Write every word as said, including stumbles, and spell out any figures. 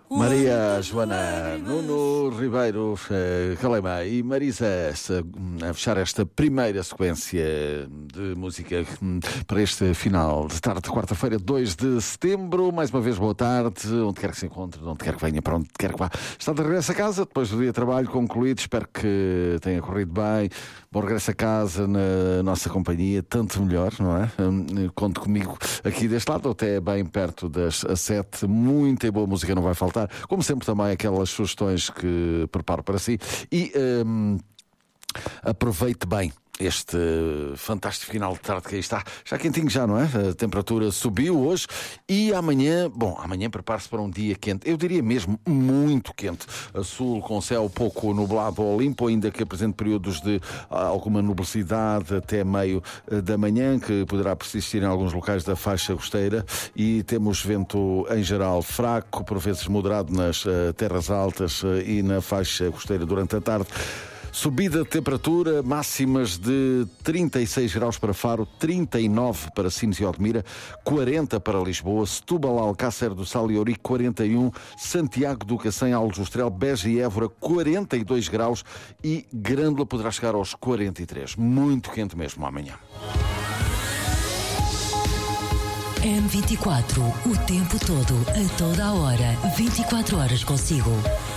Maria Joana Nuno Ribeiro Calema e Marisa a fechar esta primeira sequência de música para este final de tarde de quarta-feira, dois de setembro. Mais uma vez, boa tarde, onde quer que se encontre, onde quer que venha, para onde quer que vá. Está de regresso a casa, depois do dia de trabalho concluído. Espero que tenha corrido bem. Bom regresso a casa na nossa companhia, tanto melhor, não é? Conte comigo aqui deste lado, até bem perto das sete. Muita e boa música não vai faltar. Como sempre, também aquelas sugestões que preparo para si. E hum, aproveite bem este fantástico final de tarde que aí está. Já quentinho já, não é? A temperatura subiu hoje e amanhã, bom, amanhã prepare-se para um dia quente. Eu diria mesmo muito quente. A sul com céu pouco nublado ou limpo, ainda que apresente períodos de alguma nubosidade até meio da manhã, que poderá persistir em alguns locais da faixa costeira, e temos vento em geral fraco, por vezes moderado nas uh, terras altas uh, e na faixa costeira durante a tarde. Subida de temperatura, máximas de trinta e seis graus para Faro, trinta e nove para Sines e Odmira, quarenta para Lisboa, Setúbal, Alcácer do Sal e Ourique, quarenta e um, Santiago do Cacém, Aljustrel, Beja e Évora, quarenta e dois graus, e Grândola poderá chegar aos quarenta e três. Muito quente mesmo amanhã. M vinte e quatro, o tempo todo, a toda a hora, vinte e quatro horas consigo.